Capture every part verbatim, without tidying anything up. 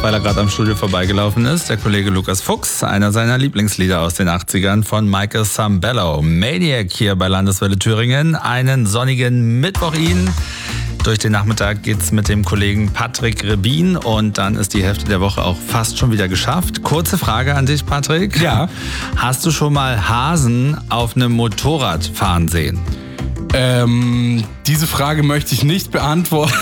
weil er gerade am Studio vorbeigelaufen ist. Der Kollege Lukas Fuchs, einer seiner Lieblingslieder aus den achtzigern von Michael Sambello. Maniac hier bei Landeswelle Thüringen. Einen sonnigen Mittwoch Ihnen. Durch den Nachmittag geht's mit dem Kollegen Patrick Rebin und dann ist die Hälfte der Woche auch fast schon wieder geschafft. Kurze Frage an dich, Patrick. Ja. Hast du schon mal Hasen auf einem Motorrad fahren sehen? Ähm, diese Frage möchte ich nicht beantworten.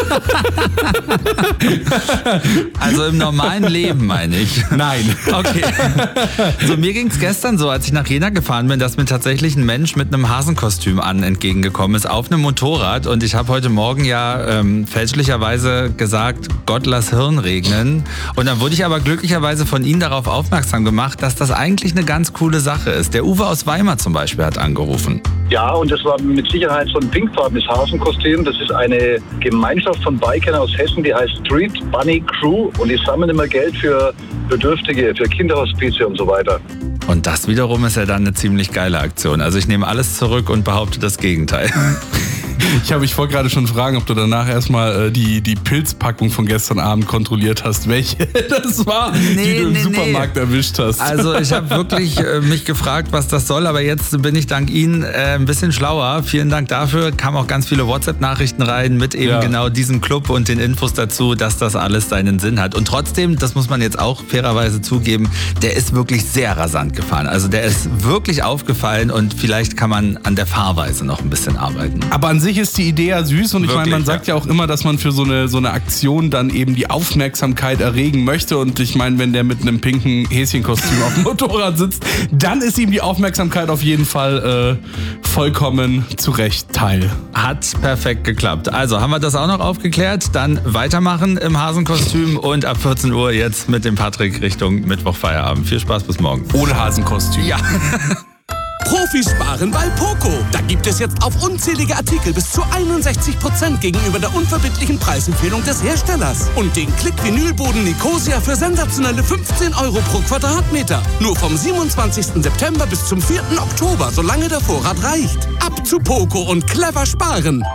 Also im normalen Leben, meine ich. Nein. Okay. So, mir ging es gestern so, als ich nach Jena gefahren bin, dass mir tatsächlich ein Mensch mit einem Hasenkostüm an entgegengekommen ist, auf einem Motorrad. Und ich habe heute Morgen ja ähm, fälschlicherweise gesagt, Gott lass Hirn regnen. Und dann wurde ich aber glücklicherweise von Ihnen darauf aufmerksam gemacht, dass das eigentlich eine ganz coole Sache ist. Der Uwe aus Weimar zum Beispiel hat angerufen. Ja, und das war mit Sicherheit so ein pinkfarbenes Hasenkostüm. Das ist eine Gemeinschaft von Bikern aus Hessen, die heißt Street Bunny Crew. Und die sammeln immer Geld für Bedürftige, für Kinderhospize und so weiter. Und das wiederum ist ja dann eine ziemlich geile Aktion. Also ich nehme alles zurück und behaupte das Gegenteil. Ich habe ich wollte gerade schon fragen, ob du danach erstmal äh, die, die Pilzpackung von gestern Abend kontrolliert hast, welche das war, nee, die du im nee, Supermarkt nee. erwischt hast. Also ich habe wirklich äh, mich gefragt, was das soll, aber jetzt bin ich dank Ihnen äh, ein bisschen schlauer. Vielen Dank dafür. Kamen auch ganz viele WhatsApp-Nachrichten rein mit eben ja. genau diesem Club und den Infos dazu, dass das alles seinen Sinn hat. Und trotzdem, das muss man jetzt auch fairerweise zugeben, der ist wirklich sehr rasant gefahren. Also der ist wirklich aufgefallen und vielleicht kann man an der Fahrweise noch ein bisschen arbeiten. Aber an sich ist die Idee ja süß und ich meine, man sagt ja. ja auch immer, dass man für so eine, so eine Aktion dann eben die Aufmerksamkeit erregen möchte und ich meine, wenn der mit einem pinken Häschenkostüm auf dem Motorrad sitzt, dann ist ihm die Aufmerksamkeit auf jeden Fall äh, vollkommen zu Recht teil. Hat perfekt geklappt. Also haben wir das auch noch aufgeklärt, dann weitermachen im Hasenkostüm und ab vierzehn Uhr jetzt mit dem Patrick Richtung Mittwochfeierabend. Viel Spaß, bis morgen. Ohne Hasenkostüm. Ja. Profis sparen bei Poco. Da gibt es jetzt auf unzählige Artikel bis zu einundsechzig Prozent gegenüber der unverbindlichen Preisempfehlung des Herstellers. Und den Klick-Vinylboden Nicosia für sensationelle fünfzehn Euro pro Quadratmeter. Nur vom siebenundzwanzigsten September bis zum vierten Oktober, solange der Vorrat reicht. Ab zu Poco und clever sparen.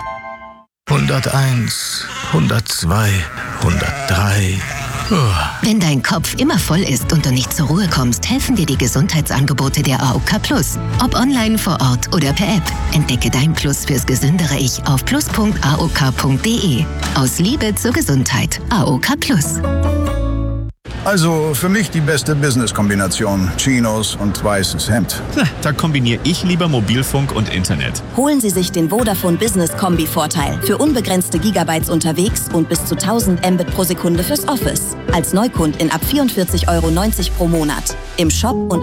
hunderteins, hundertzwei, hundertdrei. Wenn dein Kopf immer voll ist und du nicht zur Ruhe kommst, helfen dir die Gesundheitsangebote der A O K Plus. Ob online, vor Ort oder per App. Entdecke dein Plus fürs gesündere Ich auf plus punkt a o k punkt d e. Aus Liebe zur Gesundheit. A O K Plus. Also für mich die beste Business-Kombination. Chinos und weißes Hemd. Da kombiniere ich lieber Mobilfunk und Internet. Holen Sie sich den Vodafone Business Kombi-Vorteil. Für unbegrenzte Gigabytes unterwegs und bis zu tausend Mbit pro Sekunde fürs Office. Als Neukundin ab vierundvierzig Euro neunzig pro Monat. Im Shop und